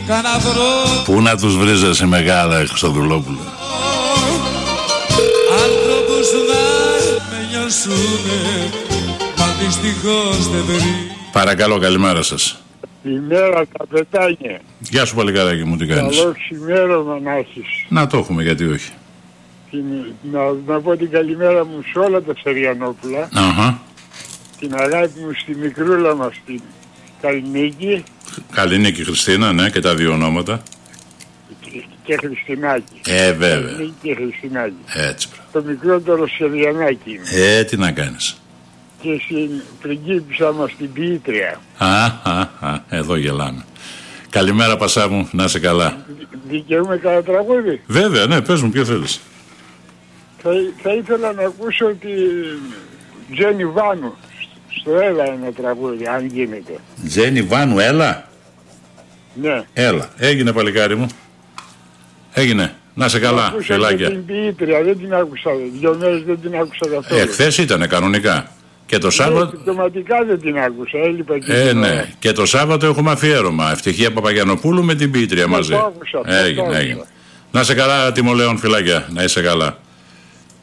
Πού να τους βρίζεσαι μεγάλα, Χρυστοδουλόπουλο. Άνθρωπος να με νιώσουνε, μα δυστυχώς δεν βρει. Παρακαλώ, καλημέρα σας. Ημέρα καπετάνιε. Γεια σου παλικάράκι μου, τι κάνεις? Καλό ξημέρωμα να έχεις. Να το έχουμε, γιατί όχι. Να πω την καλημέρα μου σε όλα τα Σεριανόπουλα. Την αγάπη μου στη μικρούλα μας, την Καληνίκη. Καληνίκη Χριστίνα, ναι, και τα δύο ονόματα. Και Χριστινάκη. Βέβαια. Καληνίκη και Χριστινάκη. Έτσι. Το μικρότερο Σεριανάκι είναι. Τι να κάνεις. Και στην πριγκίπισσα μας την Ποιήτρια. Εδώ γελάμε. Καλημέρα Πασά μου, να είσαι καλά. Δικαιούμαι κανένα τραγούδι? Βέβαια, ναι, πες μου ποιο θέλεις. Θα ήθελα να ακούσω τη Τζένι Βάνου στο Έλα ένα τραγούδι, αν γίνεται. Τζένι Βάνου, Έλα. Ναι. Έλα, έγινε παλικάρι μου. Έγινε. Να σε καλά, φιλάκια. Την Ποιήτρια, δεν την άκουσα, 2 μέρες δεν την άκουσα καθόλου. Χθες ήτανε κανονικά. Και το Σάββατο. Συμπτωματικά δεν την άκουσα, έλειπα και ναι. Και το Σάββατο έχουμε αφιέρωμα. Ευτυχία Παπαγιανοπούλου με την Ποιήτρια μαζί. Το άκουσα, έγινε. Να σε καλά, Τιμολέων, φιλάκια. Να είσαι καλά.